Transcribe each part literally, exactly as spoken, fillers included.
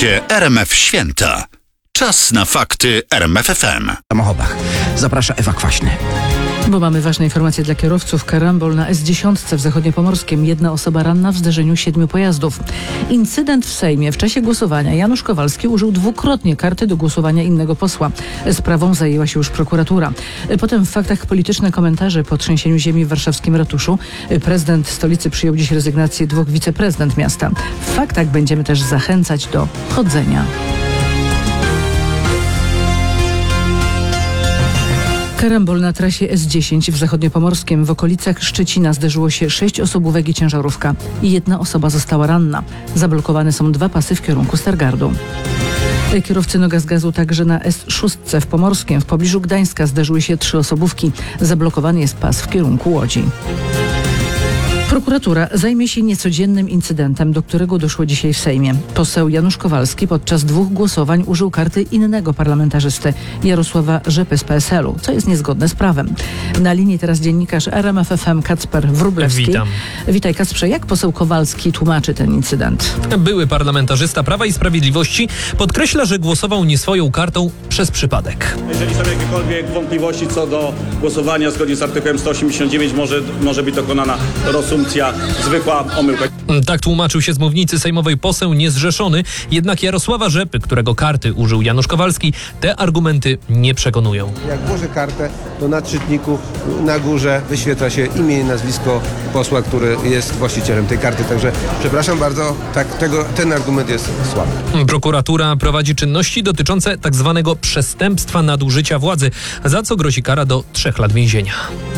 Słuchacie R M F Święta. Czas na fakty R M F F M. W samochodach. Zaprasza Ewa Kwaśny. Bo mamy ważne informacje dla kierowców. Karambol na S dziesięć w Zachodniopomorskiem. Jedna osoba ranna w zderzeniu siedmiu pojazdów. Incydent w Sejmie. W czasie głosowania Janusz Kowalski użył dwukrotnie karty do głosowania innego posła. Sprawą zajęła się już prokuratura. Potem w faktach polityczne komentarze po trzęsieniu ziemi w warszawskim ratuszu. Prezydent stolicy przyjął dziś rezygnację dwóch wiceprezydent miasta. W faktach będziemy też zachęcać do chodzenia. Karambol na trasie S dziesięć w Zachodniopomorskiem. W okolicach Szczecina zderzyło się sześć osobówek i ciężarówka. I jedna osoba została ranna. Zablokowane są dwa pasy w kierunku Stargardu. Kierowcy noga z gazu także na S sześć w Pomorskiem. W pobliżu Gdańska zderzyły się trzy osobówki. Zablokowany jest pas w kierunku Łodzi. Prokuratura zajmie się niecodziennym incydentem, do którego doszło dzisiaj w Sejmie. Poseł Janusz Kowalski podczas dwóch głosowań użył karty innego parlamentarzysty, Jarosława Rzepy z P S L u, co jest niezgodne z prawem. Na linii teraz dziennikarz R M F F M Kacper Wróblewski. Witam. Witaj Kacprze, jak poseł Kowalski tłumaczy ten incydent? Były parlamentarzysta Prawa i Sprawiedliwości podkreśla, że głosował nie swoją kartą przez przypadek. Jeżeli są jakiekolwiek wątpliwości co do głosowania zgodnie z artykułem sto osiemdziesiąt dziewięć, może, może być dokonana rozsądna zwykła omyłka. Tak tłumaczył się z mównicy sejmowej poseł niezrzeszony, jednak Jarosława Rzepy, którego karty użył Janusz Kowalski, te argumenty nie przekonują. Jak włożę kartę, to na czytniku na górze wyświetla się imię i nazwisko posła, który jest właścicielem tej karty. Także przepraszam bardzo, tak, tego, ten argument jest słaby. Prokuratura prowadzi czynności dotyczące tak zwanego przestępstwa nadużycia władzy, za co grozi kara do trzech lat więzienia.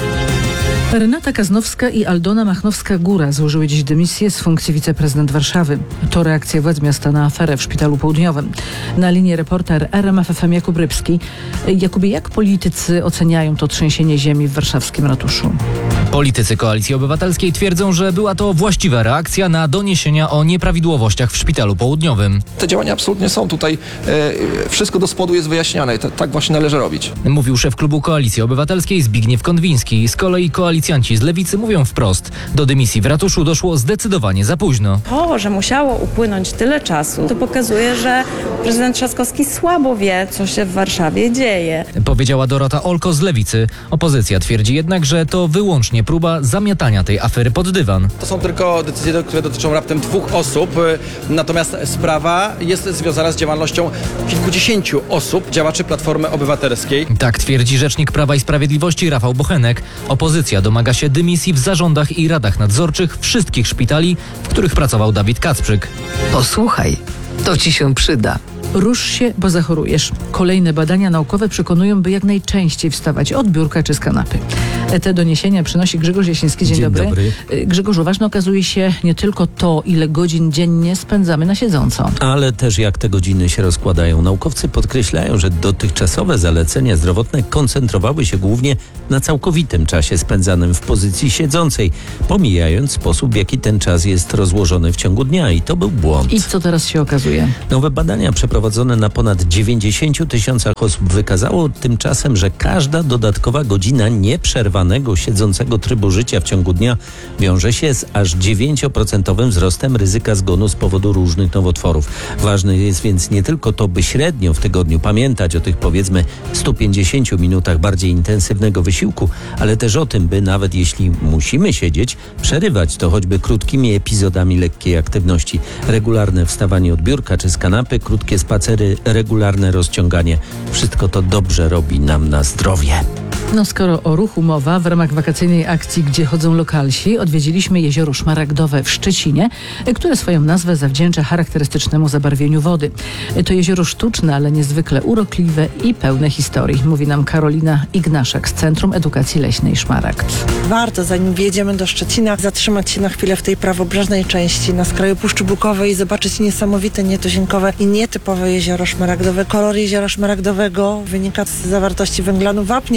Renata Kaznowska i Aldona Machnowska-Góra złożyły dziś dymisję z funkcji wiceprezydent Warszawy. To reakcja władz miasta na aferę w Szpitalu Południowym. Na linii reporter R M F F M Jakub Rybski. Jakubie, jak politycy oceniają to trzęsienie ziemi w warszawskim ratuszu? Politycy Koalicji Obywatelskiej twierdzą, że była to właściwa reakcja na doniesienia o nieprawidłowościach w Szpitalu Południowym. Te działania absolutnie są tutaj, e, wszystko do spodu jest wyjaśniane i to, tak właśnie należy robić. Mówił szef klubu Koalicji Obywatelskiej Zbigniew Konwiński. Z kolei koalicjanci z Lewicy mówią wprost: do dymisji w ratuszu doszło zdecydowanie za późno. To, że musiało upłynąć tyle czasu, to pokazuje, że prezydent Trzaskowski słabo wie, co się w Warszawie dzieje. Powiedziała Dorota Olko z Lewicy. Opozycja twierdzi jednak, że to wyłącznie próba zamiatania tej afery pod dywan. To są tylko decyzje, które dotyczą raptem dwóch osób, natomiast sprawa jest związana z działalnością kilkudziesięciu osób, działaczy Platformy Obywatelskiej. Tak twierdzi rzecznik Prawa i Sprawiedliwości Rafał Bochenek. Opozycja domaga się dymisji w zarządach i radach nadzorczych wszystkich szpitali, w których pracował Dawid Kacprzyk. Posłuchaj, to ci się przyda. Rusz się, bo zachorujesz. Kolejne badania naukowe przekonują, by jak najczęściej wstawać od biurka czy z kanapy. Te doniesienia przynosi Grzegorz Jasiński. Dzień, Dzień dobry. dobry. Grzegorzu, ważne okazuje się nie tylko to, ile godzin dziennie spędzamy na siedząco. Ale też jak te godziny się rozkładają. Naukowcy podkreślają, że dotychczasowe zalecenia zdrowotne koncentrowały się głównie na całkowitym czasie spędzanym w pozycji siedzącej, pomijając sposób, w jaki ten czas jest rozłożony w ciągu dnia. I to był błąd. I co teraz się okazuje? Nowe badania przeprowadzone na ponad dziewięćdziesięciu tysiącach osób wykazało tymczasem, że każda dodatkowa godzina nieprzerwanego siedzącego trybu życia w ciągu dnia wiąże się z aż dziewięcioprocentowym wzrostem ryzyka zgonu z powodu różnych nowotworów. Ważne jest więc nie tylko to, by średnio w tygodniu pamiętać o tych powiedzmy stu pięćdziesięciu minutach bardziej intensywnego wysiłku, ale też o tym, by nawet jeśli musimy siedzieć, przerywać to choćby krótkimi epizodami lekkiej aktywności. Regularne wstawanie od biurka czy z kanapy, krótkie spacery, regularne rozciąganie. Wszystko to dobrze robi nam na zdrowie. No skoro o ruchu mowa, w ramach wakacyjnej akcji Gdzie chodzą lokalsi odwiedziliśmy jezioro Szmaragdowe w Szczecinie, które swoją nazwę zawdzięcza charakterystycznemu zabarwieniu wody. To jezioro sztuczne, ale niezwykle urokliwe i pełne historii, mówi nam Karolina Ignaszak z Centrum Edukacji Leśnej Szmaragd. Warto, zanim wjedziemy do Szczecina, zatrzymać się na chwilę w tej prawobrzeżnej części, na skraju Puszczy Bukowej i zobaczyć niesamowite, nietuzinkowe i nietypowe jezioro Szmaragdowe. Kolor jeziora Szmaragdowego wynika z zawartości węglanu wapnia, bo to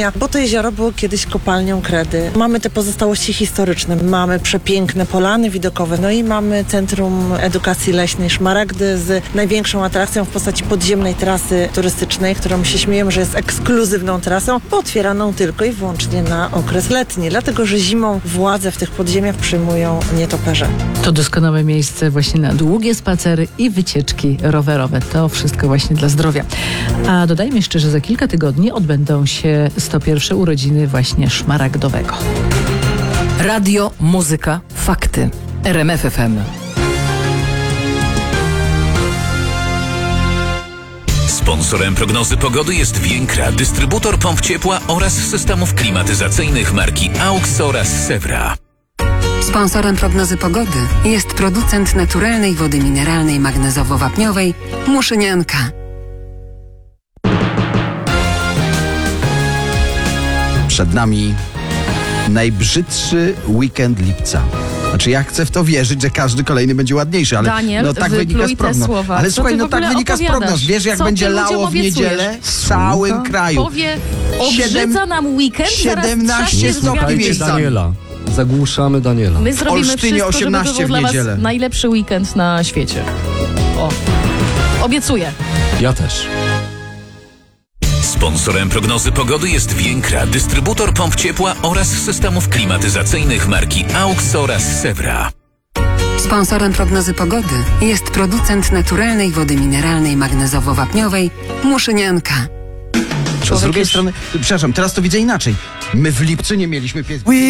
jezioro było kiedyś kopalnią kredy. Mamy te pozostałości historyczne, mamy przepiękne polany widokowe, no i mamy Centrum Edukacji Leśnej Szmaragdy z największą atrakcją w postaci podziemnej trasy turystycznej, którą się śmiejemy, że jest ekskluzywną trasą, bo otwieraną tylko i wyłącznie na okres letni, dlatego że zimą władze w tych podziemiach przyjmują nietoperze. To doskonałe miejsce właśnie na długie spacery i wycieczki rowerowe. To wszystko właśnie dla zdrowia. A dodajmy jeszcze, że za kilka tygodni odbędą się sto pierwsze urodziny właśnie Szmaragdowego. Radio, muzyka, fakty. R M F F M. Sponsorem prognozy pogody jest Więkra, dystrybutor pomp ciepła oraz systemów klimatyzacyjnych marki AUX oraz Sewra. Sponsorem prognozy pogody jest producent naturalnej wody mineralnej magnezowo-wapniowej Muszynianka. Przed nami najbrzydszy weekend lipca. Znaczy ja chcę w to wierzyć, że każdy kolejny będzie ładniejszy, ale Daniel, no tak wynika z te prognoz. słowa. Ale Co słuchaj, ty w no tak ogóle wynika z opowiadasz? prognoz. Wiesz, jak Co ty będzie ludziom lało w obiecujesz? niedzielę w całym kraju. Powie, obrzydza nam weekend, siedemnaście stopni miejscami. Zagłuszamy Daniela. My zrobimy Olsztynie wszystko, żeby to osiemnaście był w dla niedzielę. was najlepszy weekend na świecie. O, obiecuję. Ja też. Sponsorem prognozy pogody jest Więkra, dystrybutor pomp ciepła oraz systemów klimatyzacyjnych marki AUX oraz Sewra. Sponsorem prognozy pogody jest producent naturalnej wody mineralnej magnezowo-wapniowej Muszynianka. Z drugiej strony, przepraszam, teraz to widzę inaczej. My w lipcu nie mieliśmy pies...